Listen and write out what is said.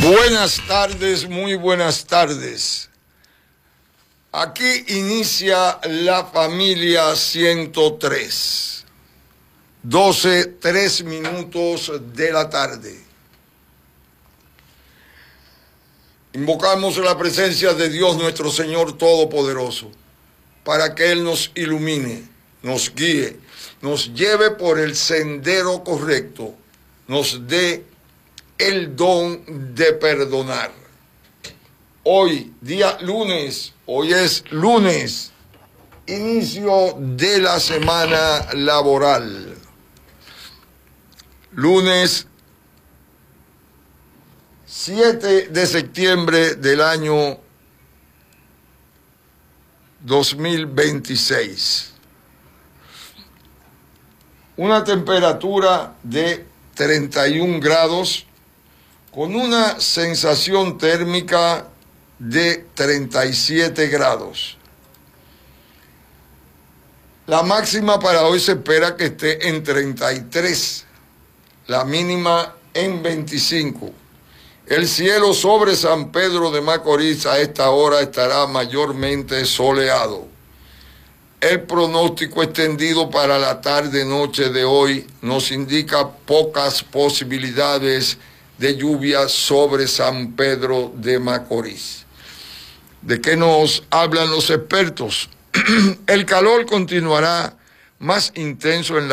Buenas tardes, muy buenas tardes. Aquí inicia la familia 103. 3 de la tarde. Invocamos la presencia de Dios nuestro Señor Todopoderoso para que Él nos ilumine, nos guíe, nos lleve por el sendero correcto, nos dé el don de perdonar. Hoy, día lunes, hoy es lunes, inicio de la semana laboral. Lunes 7 de septiembre del año 2026. Una temperatura de 31 grados con una sensación térmica de 37 grados. La máxima para hoy se espera que esté en 33, la mínima en 25. El cielo sobre San Pedro de Macorís a esta hora estará mayormente soleado. El pronóstico extendido para la tarde-noche de hoy nos indica pocas posibilidades de lluvia sobre San Pedro de Macorís. ¿De qué nos hablan los expertos? El calor continuará más intenso en la